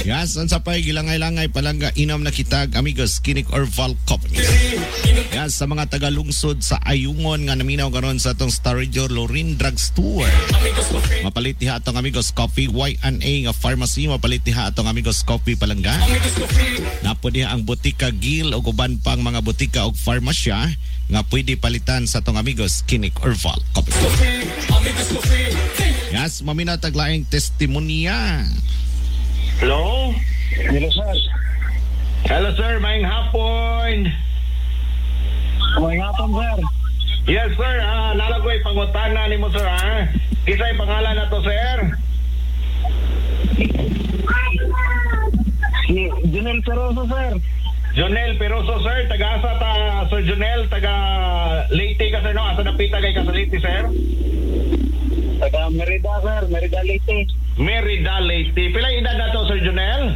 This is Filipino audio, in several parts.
Yes, ang sapay gilangay-langay palangga inom na kitag amigos Kinik Orval Coffee. Yes, sa mga tagalungsod sa Ayungon nga naminaw karon sa atong Star Radio Lorin Drugstore. Mapalit diha atong amigos Coffee Y&A nga pharmacy, mapalit diha atong amigos Coffee palangga. Napo diha ang Botika Gil o uban pang mga botika og farmasya nga pwede palitan sa atong amigos Kinik Orval Coffee. Yes, mamina taglaing testimonya. Hello? Hello, sir. Hello, sir. Maayong hapon. May hapon, sir. Yes, sir. Nalagoy pangutana ni mo, sir, ha? Kisa'y pangalan na to, sir? Si Junel Peroso, sir. Jonel Peroso, sir. Taga-asa ta, Sir Jonel. Taga-Leyte ka, sir, no? Asa napita kay Kasaliti, sir? Taga Merida, sir. Merida Leyte. Merida Leyte. Pila edad na to, Sir Jonel?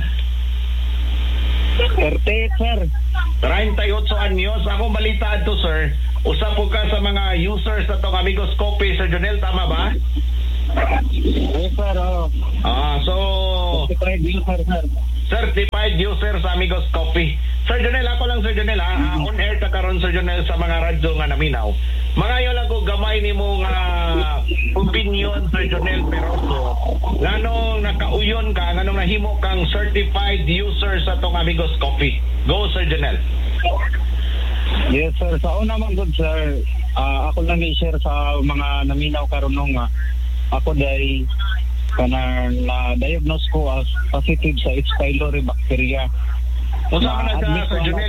38, sir. 38 anyos. Akong balita to, sir. Usa po ka sa mga users na tong Amigos Coffee, Sir Jonel. Tama ba? Yes, sir. So... 55 user, sir. Certified user sa Amigos Coffee. Sir Jonel, ako lang, Sir Jonel, ha? On air ta karon, Sir Jonel, sa mga radyo nga naminaw. Mga lang ko gamay ni mong opinion, Sir Jonel Peroso. Nganong nakauyon ka, nganong nahimo kang certified user sa tong Amigos Coffee. Go, Sir Jonel. Yes, sir. Sa una man good, sir. Ako lang i-share sa mga naminaw karon nung ako dahil na-diagnose ko as positive sa H. pylori bacteria. Unsa man na siya, Sir Jonel?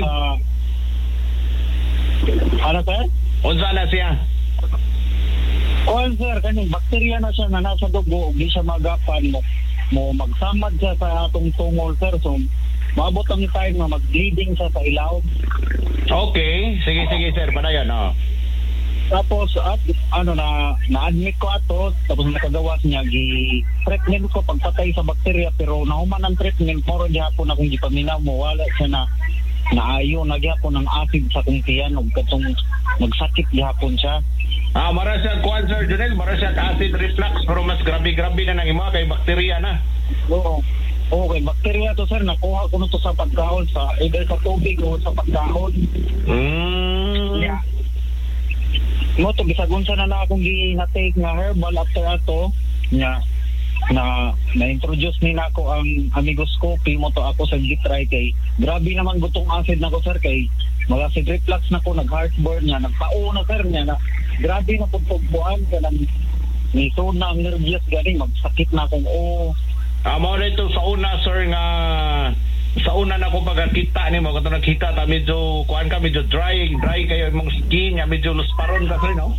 Ano, sir? Unsa na siya? Sir, kaning bacteria na siya na nasa dugo, di siya magapan mo magsamad siya sa atong tungol, sir. So, maabot ang time na mag-bleeding siya sa ilaw. Okay. Sige, sir. Padayon, Tapos, na-admit ko ato, tapos nakagawas niya, treatment ko pagpatay sa bakterya, pero nahuman ang treatment, moro gihapon akong gipaminaw mo, wala siya na naayo, nagyapon ng acid sa kong tiyan, o katong nagsakit gihapon siya. Mara siya, kuhan, Sir Jonel, mara siya acid reflux, pero mas grabe-grabe na nang imo kay bakterya na. Oo. Okay, bakterya to, sir, nakuha ko nito sa pagkaon, either sa tubig o sa pagkaon. Yeah. Mo to bisagon sa na akong gi-take nga herbal after ato nya na-introduce ni nako ang Amigos Coffee mo to ako sa gitry kay grabe naman gutong acid nako, sir, kay mag-acid reflux nako, nag-heartburn nya, nagpao na, sir, nya na grabe na pagbuhan ka nang ni na ang nervous galing magsakit na akong mo dito sa una, sir, nga sa una na ko pagkita ni mo, katong nakita ta medyo kuan ka, medyo dry kayo imong skin, medyo lusparon ka, sir, no?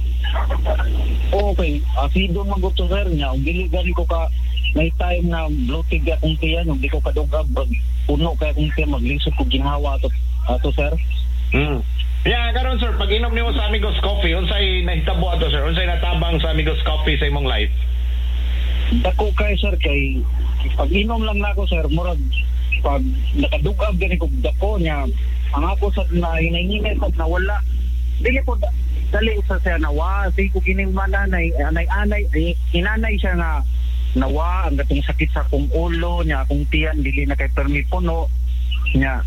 Okay, asido man gusto, sir, nya ug dili gani ko ka may time na bloated akong tiyan, ug di ko kadugab puno kay akong tiyan, maglisod ko ginhawa ato, sir. Yeah, karon, sir, pag inom nimo sa Amigos Coffee, unsay nahitabo ato, sir? Unsay natabang sa Amigos Coffee sa imong life? Dako kay, sir, kay pag inom lang nako, sir, murag pag nakadugab gani ko dako niya ang ako sa hinahinay sa nawala dili ko dali sa siya nawa sige ko gining mananay anay inanay siya nga nawa ang gatong sakit sa akong ulo niya akong tiyan dili na kay permi puno niya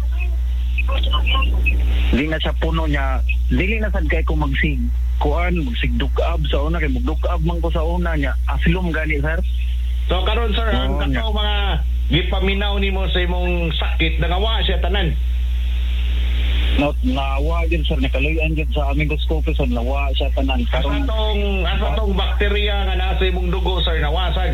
dili na siya puno niya dili na sad kay ko magsig dugab sa una kay magdugab man ko sa una niya asilom gani, sir. So karon, sir, ang kato mga gipaminaw nimo sa imong sakit nangawa siya tanan. Nawa din, sir, nakaluyan din sa Amigos Coffee, sir, nawa siya tanan. Asa tong bakterya nga nasa imong dugo, sir, nawasag?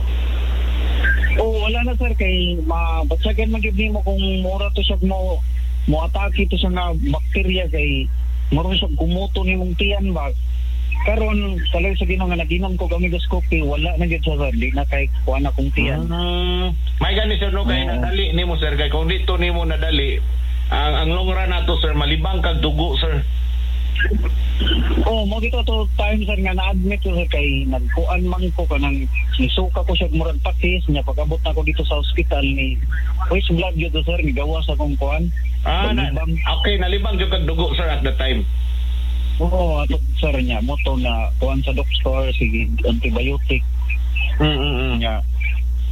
Wala na, sir, kay batsagan magibni mo kung mura to siya mo atake to siya nga bakterya kay maroon siya gumuto ni mong tiyan ba. Karon talay sa Ginoo nga naginom ko Amigos Coffee, wala na gyud sa, sir, di na kay kuan akong tiyan. May gani, sir, no, kay nadali nimo, sir, kay kung dito nimo nadali ang long run nato, sir, malibang kag dugo, sir. Mo dito to time, sir, nga na-admit ko, sir, kay nagkuan man ko kanang nisuka ko siya murag patis niya pag-abot na ko dito sa ospital ni which blood gyud, sir, gigawas akong kuan. Okay, nalibang gyud kag dugo, sir, at the time. Ato, sir, niya moto na kuan sa doktor sige antibiotic. Nya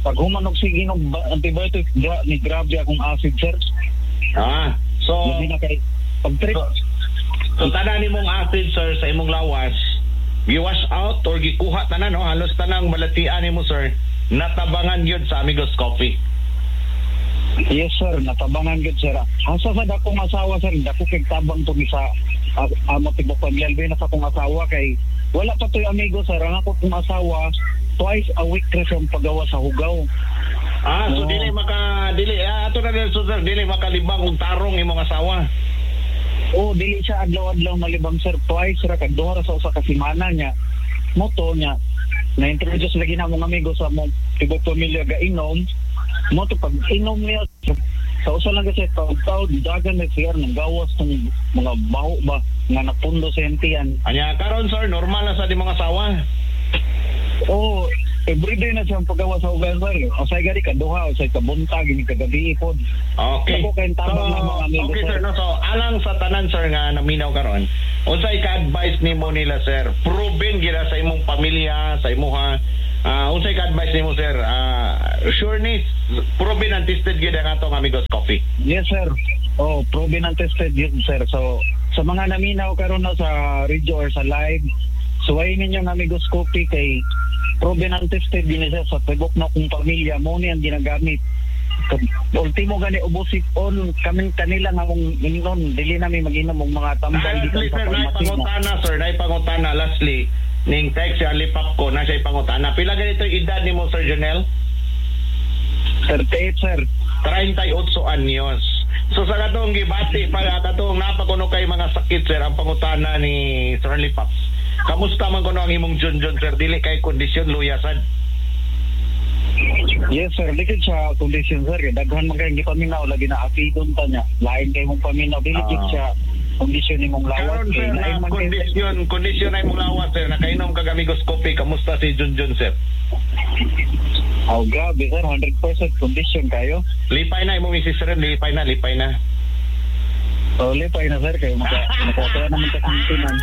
pag humanog sige ng antibiotic, ni grabe akong acid, sir. So Labi na kay pag-trip. So tanan nimong acid sir sa imong lawas, gi-wash out or gikuha tanan no, halos tanang malatian nimo sir, natabangan gyud sa Amigos Coffee. Yes, sir. Natabangan gud, sir. Asa sa dakong asawa, sir, dako kay tabang to sa amo tibok pamilya na sa akong asawa kay wala pa to'y amigo, sir. Ang ako kong asawa twice a week na siyang pagawa sa hugaw. So ato na din sir, dili makalibang og tarong imong asawa. Dili siya adlaw-adlaw malibang, sir. Twice ra kag duha ra sa usa ka semana niya. Moto niya na-introduce lagi na mong amigo sa mong tibok pamilya gainom. Moto pag inom niya sa usa lang kasi taw dagan na siya ng gawas ng mga baho ba nga napundo sa entian. Anya karon sir, normal na sa di mga asawa. Everyday na siyang paggawa sa ugal, sir. Usay gari kaduha, usay kabuntag, ini kagabi pod. Okay. Ako kay tabang na mga amigo, okay, sir. sir. No, so alang sa tanan sir nga naminaw karon, unsay ka-advise nimo nila sir? Proven gira sa imong pamilya, sa imuha. Unsay ka-advise nimo sir? Sureness, proven and tested gid ang atong Amigos Coffee. Yes, sir. Proven and tested yun, sir. So sa mga naminaw karon na sa radio or sa live, suwayin ninyo ng Amigos Coffee kay proven and tested din siya sa tibok na kong pamilya mo ni ang ginagamit. Ultimo gani ubusik on kami kanila nga mong inon dili namin mag-inom og mga tambal dito sa pangutana sir, pangutana lastly ning text si Alipap ko na siya pangutana. Pila ganito edad nimo Sir Jonel? 38, sir. 38 anyos. So sa katong gibati para katong napakuno kay mga sakit sir ang pangutana ni Sir Alipap. Kamusta man kuno ang imong Junjun sir, dili kay kondisyon luyasan? Yes, sir. Dikit sa kondisyon, sir. Daghan man kayong gipaminaw lagi na apidon ta niya. Lain kay mong paminaw, dikit sa kondisyon nimong lawas. Karon sir, na kondisyon ay mong lawas sir, nakainom kag Amigos Coffee, kamusta si Junjun sir? Grabe, sir. 100% kondisyon kayo. Lipay na imong misis sir, lipay na. Lipay na, sir. Kayo makakaya naman sa kantinan.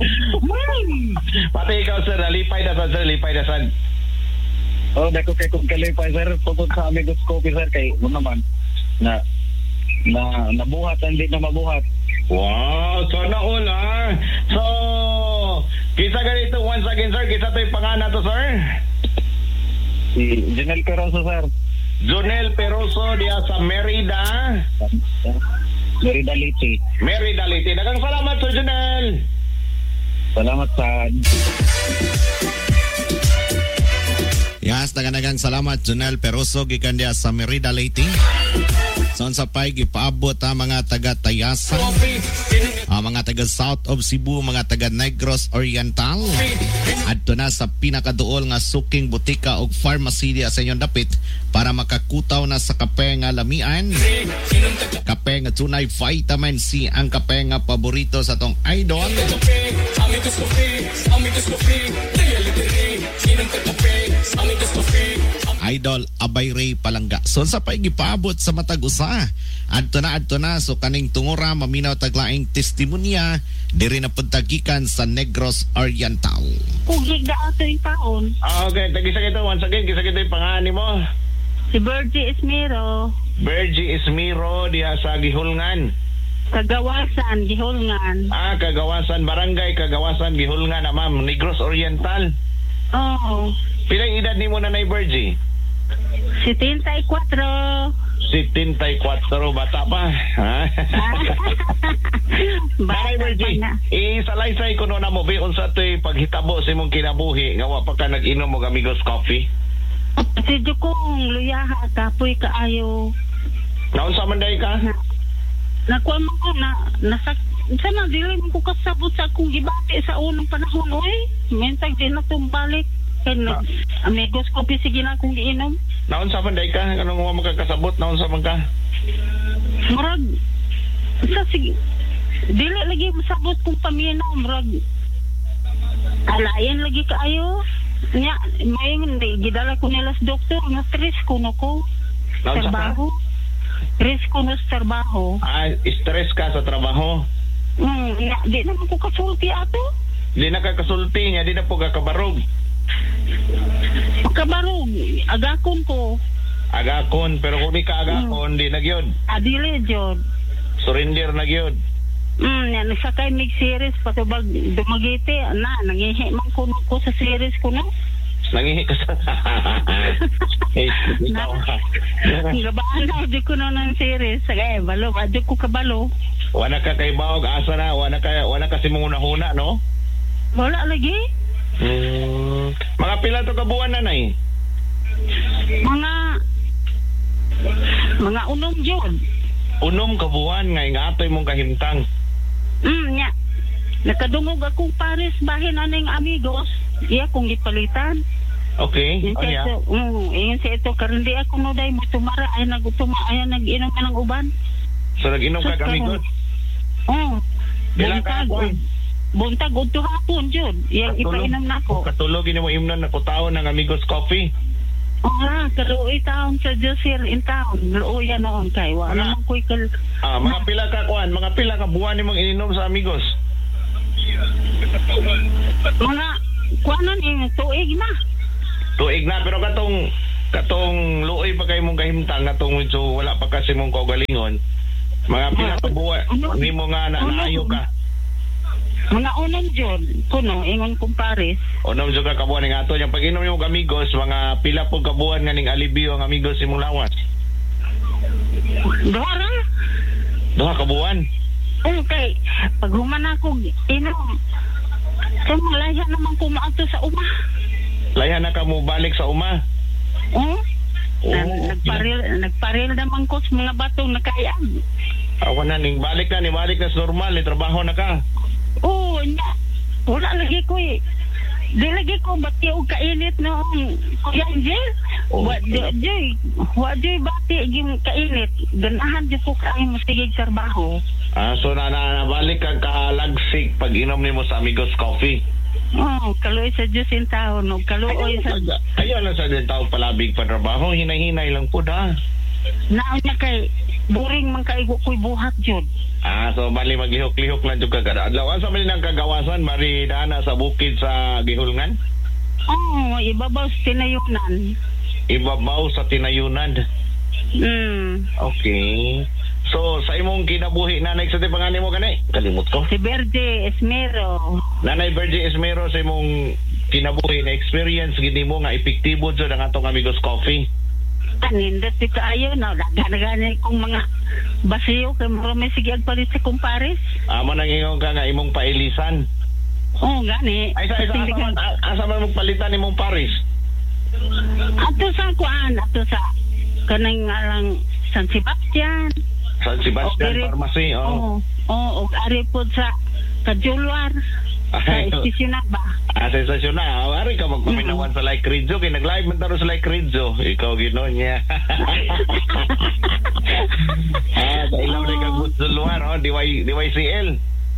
Pati ikaw sir, lipay na sir. Dako kay kung kalipay, sir. Tungkol sa Amigos Coffee, sir. Kay naman na nabuhat, hindi na mabuhat. Wow, sana all So, kisa ganito once again sir, kisa to'y pangana to sir? Si Jonel Peroso, sir. Jonel Peroso diya sa Merida Liti. Daghang salamat Sir Jonel. Salamat sa Yes, daghang salamat Jonel Peroso gikan diya sa Merida Leyte. Son sa pay gipaabot ang mga taga Tayasa, mga taga South of Cebu, mga taga Negros Oriental. Adto na sa pinakaduol nga suking butika og pharmacy diya sa inyong dapit para makakutaw na sa kape nga lamian. Kape nga tunay vitamin C, ang kape nga paborito sa tong idol. Idol Abay Ray Palangga. So sa paigipaabot sa matag usa. Adto na so kaning tungora maminaw taglaing testimonya diri na pagtagikan sa Negros Oriental. Pugig da ato yung taon. Okay, tagisa kito once again, kisa kito yung pangani mo. Si Bergie Ismiro diha sa Gihulngan. Kagawasan, Gihulngan. Kagawasan, Barangay Kagawasan, Gihulngan na ma'am, Negros Oriental. Oo. Pila edad ni mo na Bergie? 74. 74, bata pa. Nanay Bergie, isalaysay ko na mo, unsa to'y paghitabo sa imong kinabuhi, nga wa pa ka nag-inom mo Amigos Coffee? Si Jukong, luyaha, kapoy kaayo. Naunsa man day ka? Nakuha mo ko sana dili mo ko kasabot sa akong gibati sa unang panahon, oy. Mentag di na tumbalik. Kaya Amigos Coffee, sige na akong giinom. Naunsa man day ka? Anong mo makakasabot? Naunsa man ka? Murag, sige, dili lagi masabot kong paminaw, murag, alayan lagi kaayo. Nya, may gidala ko nila sa doktor, na stress ko no ko. Trabaho. Stress ko no sa trabaho. Stress ka sa trabaho? Di naman ko kasulti ato. Di na ka kasulti niya, di na po ka kabarog. Kabaro, agakon ko. Agakon, pero kung di ka agakon, di nagyod. Adili, Jod. Surrender nagyod. Yan, sakay mig series, patubag dumagiti, nangihi man kuno ko sa series ko, no? Nangihi ka sa... ikaw ha. Gabaan na, di ko na ng series. Sagay, balo, di ko kabalo. Wala ka kay Baog, asa na, wala ka si mong unahuna, no? Wala lagi. Mga pila to kabuan, nanay? Mga unom, Jod. Unom kabuan, nga atoy mong kahimtang. Nya. Nakadungog akong Paris bahin aning amigos. Iya kong gipalitan. Okay. Iyon sa ito karon di ako no day mo tumara ay nag-inom ka ng uban. So nag-inom ka amigos? Buntag udto hapon jud. Iyang ipainom nako. Katulogin mo imnon na kutaon ng Amigos Coffee. Kaluoy taon sa Josir in town. Luoy noon kay wala man koy mga pila ka buwan nimong ininom sa Amigos? Mga kuanon tuig na. Tuig na, pero katong luoy pa kay mong kahimtang, katong medyo wala pa kasi mong kaugalingon. Mga pila ka buwan nimo nga naayo ka. Mga unang Jod, kuno, ingon kong Paris. Unang Jod ka kabuan ng ato. Yung pag-inom yung Amigos, mga pila po kabuan nga ning alibyo ang Amigos imong lawas. Doha kabuan? Okay. Pag human ako, inom. So, malaya naman kumaato sa uma. Laya na ka mo balik sa uma? Nagparil naman ko sa mga batong nakayag. Awan na, balik na sa normal. Trabaho na ka. Wala lagi ko Di lagi ko bati o kainit noong Kuya Angel. Wadi bati yung kainit. Ganahan di po kain masigig trabaho. So nabalik ka kalagsik pag inom ni mo sa Amigos Coffee. Kaluoy sa Diyos in taon. Kaluoy sa... Ayaw lang sa din taon palabig pa trabaho. Hinay-hinay lang po da. Naon niya kay boring man kaigo ko'y buhat Jod. So bali maglihok-lihok lang juga kada adlaw. Asa man ang kagawasan mari dana sa bukid sa Gihulngan? Ibabaw sa tinayunan. Ibabaw sa tinayunan. Okay. So sa imong kinabuhi nanay sa pangalan mo kanay? Kalimot ko. Si Verde Esmero. Nanay Verde Esmero sa imong kinabuhi na experience gid mo nga epektibo jud ang atong Amigos Coffee. Nindot di kaayo na gana-gana kong mga basiyo kay marami sige agpalit sa kumpares. Amo nang ingon ka nga imong pailisan. Gani. Asa man magpalitan imong pares? Ato sa kanang lang San Sebastian. San Sebastian Pharmacy. Ari po sa Kajulwar. Sa istisyon na ba? Sensasyon na. Ari ka magpaminawan sa Like Rizzo. Kaya nag-live man taro sa Like Rizzo. Ikaw ginon niya. Sa ilaw na kagut sa luar. DYCL.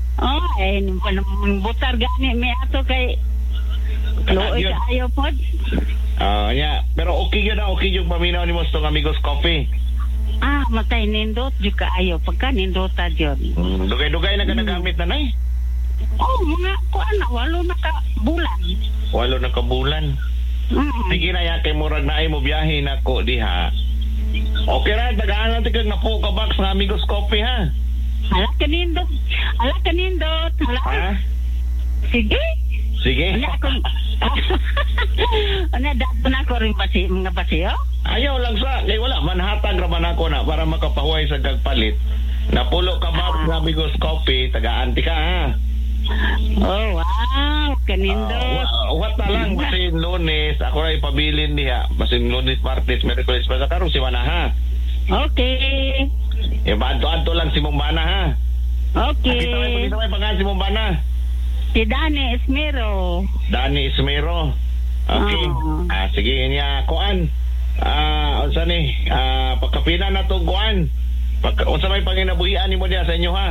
Butar gani. May ato kay Looy ka ayaw po. Pero okay yun na. Okay yung paminaw ni mo sa Amigos Coffee. Matay nindot. Juga ayaw. Pagka nindota dyan. Dugay-dugay na ka nagamit na nay? Mga walo na ka bulan. Walo na ka bulan. Sige na yan, kay murag na ay mo biyahe na ko diha. Okay ra, tagaan natin kag napo ka box ng Amigos Coffee ha. Hala kanindot. Ha? Sige. Dato na ko rin mga basiyo? Ayaw lang sa, kay wala, manhatag raman ako na para makapahuay sa gagpalit. Napulo ka box ng Amigos Coffee, tagaan ka ha. Wow, kanindot. What na lang, basin Lunes, ako na ipabilin niya. Basin Lunes, Martes, Merkulis, basta karong si Mana ha. Okay. Adto lang si Mumbana ha. Okay. Ito may pangalan si Mumbana. Si Dani Esmero. Okay. Sige niya, kuan. Unsa ni? Pagkapina na to kuan. Unsa may panginabuhian nimo diha sa inyo ha?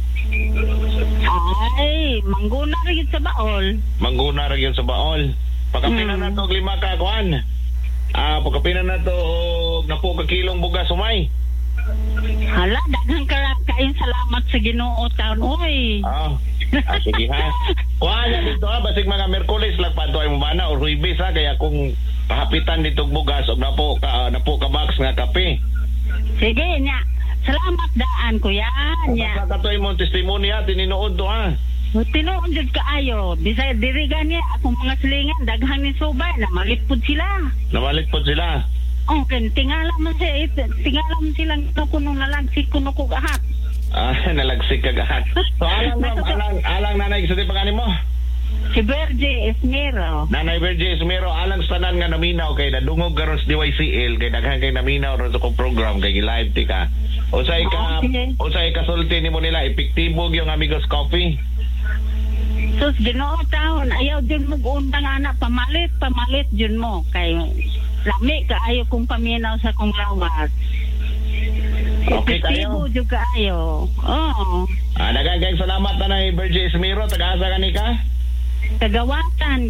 Mangguna rin sa baol. Pagkapina na to 5 ka kuan. Pagkapina na to napo ka kilong bugas sumay. Hala, daghang kain salamat sa Ginoo taon oy. Sige ha. Kuha niya dito ha, basig mga Merkulis lang pa ito ay mumana o Ruibis ha, kaya kung pahapitan dito bugas o napo ka box nga kape. Sige nya. Salamat daan kuya nya. Sa katoy mong testimonya tininood to ha. Tinuod jud kaayo. Bisay diri gani akong mga silingan daghan ni subay na malitpod sila. Namalit po sila. Okay, tingala man silang kuno nalagsik kuno ko gahat. Nalagsik ka gahat. So alang nanay sa tipaganin mo. Si Berge Esmero. Nanay Berge Esmero, alang sanan nga naminaw kay nadungog karon sa DYCL kay daghan kay naminaw ron sa kong program kay live ti ka. Usay ka sulti nimo nila epektibo yung Amigos Coffee. Sus Ginoo taon ayaw jud mo undang anak pamalit jud mo kay lami kaayo kung paminaw sa kong lawas. Okay kayo. Jud kaayo. Oo. Daghang salamat Nanay Berge Esmero, taga-asa ka ni ka? Kagawasan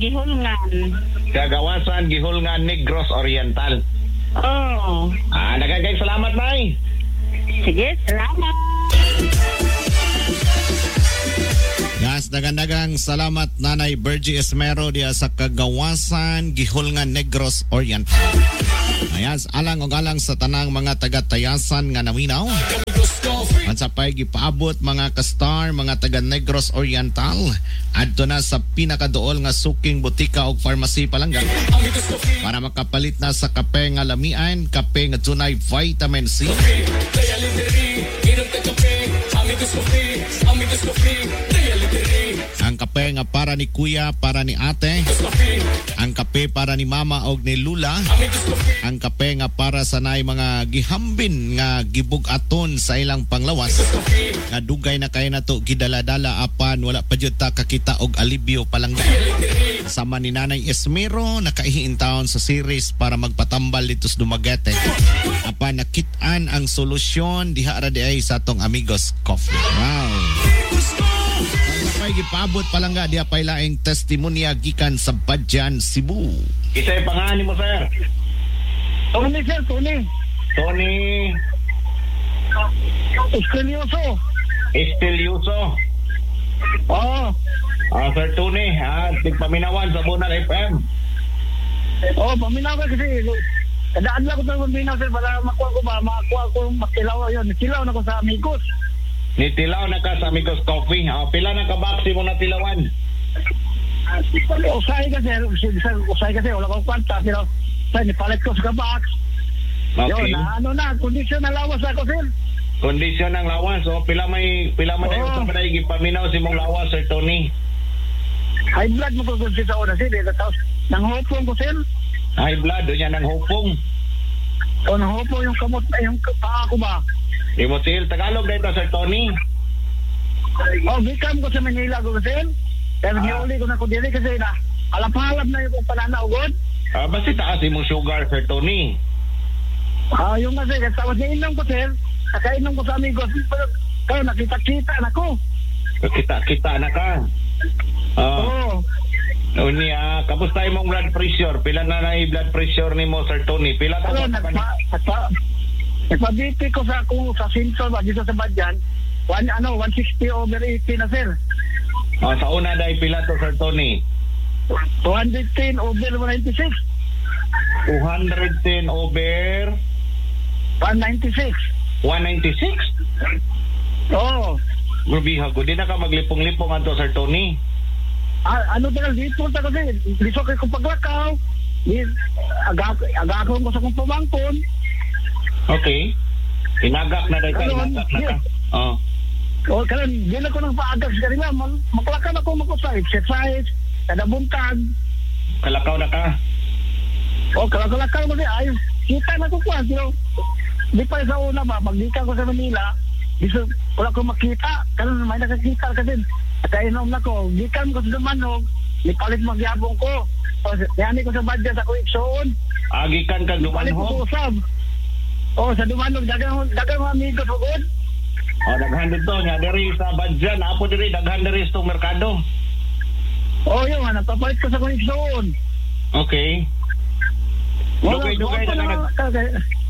Gihulngan Negros Oriental. Oh. Daghang salamat Nay. Sige, salamat. Yes, dagang salamat Nanay Berge Esmero diya sa Kagawasan, Gihulngan, Negros Oriental. Ayas, alang sa tanang mga taga-tayasan nga naminaw. At sa pay gipaabot mga ka-star, mga taga Negros Oriental, adto na sa pinakaduol nga suking butika o pharmacy palangga para makapalit na sa kape nga lamian, kape nga tunay vitamin C. Ang kape nga para ni kuya, para ni ate. Ang kape para ni mama o ni lula. Ang kape nga para sa nay mga gihambin nga gibug-aton sa ilang panglawas. Nga dugay na kay nato gidala-dala apan wala pa jud ta kakita og alibyo palangga. Sama ni Nanay Esmero nakaihiin taon sa series para magpatambal dito sa Dumaguete. Apan nakit-an ang solusyon diha ra di ay sa atong Amigos Coffee. Wow. Pay gipabot palangga diha pay laing testimonya gikan sa Badyan, Cebu. Isay pangalan mo sir? Tony. Estelioso. Oo. Sir Tony, tigpaminawan sa Bunal FM. Oo, paminawan kasi kadaan lang ko sa paminaw sir para makuha ko makilaw yun. Kilaw na ko sa Amigos. Nitilaw na ka sa Amigos Coffee. Pila na kabaksi mo na tilawan? Usay kasi wala akong kwanta pero nipalit ko sa box. Okay. Yun, kondisyon na lawas ako sir. Kondisyon ng lawas. Pila may usap na ipaminaw si mong lawas, Sir Tony? High blood mo ko sa una sir. Tapos nanghopong ko sir. High blood, doon yan ng hupong. Nanghopong yung kamot, yung paa ko ba? Imotil, Tagalog na ito, Sir Tony. Bikam ko sa Manila ko sir. Pero giuli ko na ko dili kasi na alap-halap na yung pananaw god. Basta taas imong sugar, Sir Tony. Yung kasi tawad niya inom ko sir. Nakainom ko sa Amigos. Kaya nakita-kita na ko. Kita na ka. Oo. Kamusta imong blood pressure? Pila na blood pressure ni mo, Sir Tony? Pila ka ba? Nagpa-BP ko sa Simpson dito sa Badyan. 160/80 na sir. Sa una dahil pila to, Sir Tony? 210/196. 210/196? 196? Oo. Grubiha ko. Di na ka maglipong-lipong ato, Sir Tony. Dito ta kasi. Liso kayo kong paglakaw. Agakon ko sa kong pamangkon. Okay. Inagak na dahil ka. Inagak na ka. Kaya di na ko nang paagak sa kanila. Maklakan ako mag-exercise. Kada buntag. Kalakaw na ka. Kalakaw mo siya. Ay, kita na ko kwa. Di pa sa una ba, magdika ko sa Manila, wala ko makita. Kaya may nakakita kasi. At inom na ko. Gikan ko sa Dumanog, nipalit magyabong ko. Yani ko sa Badyan sa Kuiksoon. Gikan ka Nipalit ko Dumanog? sa usab. Sa Dumanog, dagang Amigos ko good. Daghan dito nga diri sa Badyan, apo diri daghan diri sa merkado. Yun, napapalit ko sa Kuiksoon. Okay. Dugay-dugay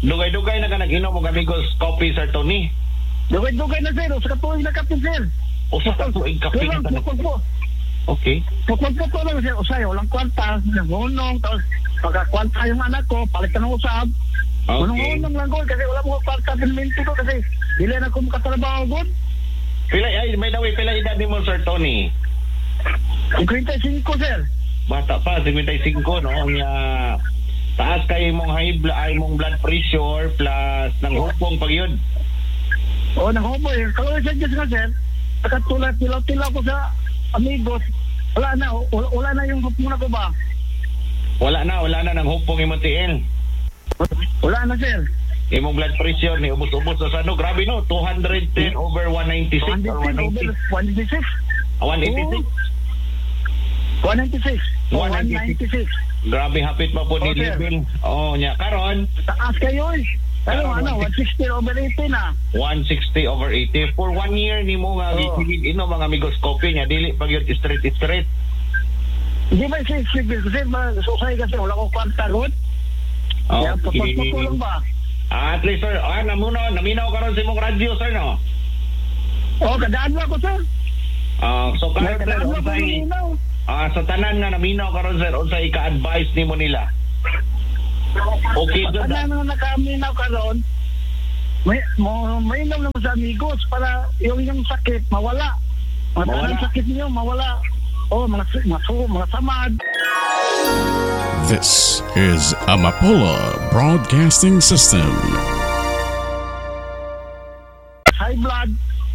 na ka nag-inom og Amigos Coffee, Sir Tony. Dugay na sir, sa katuloy na kapit sir. Usa ka tuig kape Pero, na bukod po. Okay. Bukod po lang siya, usay, walang kwarta, nangunong, tapos pagkakwarta yung anak ko, palit ka ng usab. Okay. Nangunong lang ko, kasi wala mo kwarta pinminti ko, kasi dili na ko makatrabaho ko. Pila ay may dawi pila edad nimo Sir Tony? 55, sir. Bata pa 55 no. Nya taas kay imong imong blood pressure plus nang hupong pagyud. O, nanghuboy. Kalau sa Diyos nga, sir, nakatulad, tilaw-tilaw ko sa amigos. Wala na yung hupong na ko ba? Wala na nang hupong imong tiil. Wala na, sir. Imong blood pressure ni ubos-ubos sa ano, grabe no, 210 over 196 or 110 over 196. 186. 196. 196. Grabe hapit pa po ni sir. level. Oh, nya karon Taas kayo eh. Pero Karon, 160 over 80 na. 160 over 80 for 1 year nimo nga gisigid ino mga amigos coffee nya dili pagyud straight. Hindi ba si Sigil? Kasi susay kasi wala ko kwarta ron. Oh, Kaya papasok ko lang ba? at least sir, naminaw karon sa imong radyo sir no. O, kadaan lang ko, sir. So karon sir, Kadaan lang ko unsay luminaw. sa tanan nga naminaw karon sir, unsay ka-advise nimo nila? Okay jud. Ano na nakaminaw ka ron? May inom naman sa amigos para yung sakit mawala. Mawala. Ang sakit niyo mawala. Oh, mga samad. This is Amapola Broadcasting System. High blood.